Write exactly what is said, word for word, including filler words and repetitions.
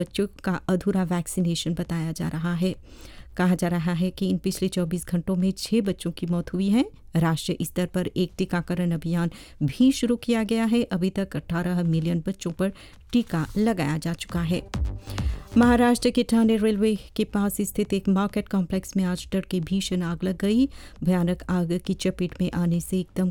बच्चों का अधूरा वैक्सीनेशन बताया जा रहा है। कहा जा रहा है कि इन पिछले चौबीस घंटों में छह बच्चों की मौत हुई है। राष्ट्रीय स्तर पर एक टीकाकरण अभियान भी शुरू किया गया है। अभी तक अठारह मिलियन बच्चों पर टीका लगाया जा चुका है। महाराष्ट्र के ठाणे रेलवे के पास स्थित एक मार्केट कॉम्प्लेक्स में आज तड़के भीषण आग लग गई। भयानक आग की चपेट में आने से एकदम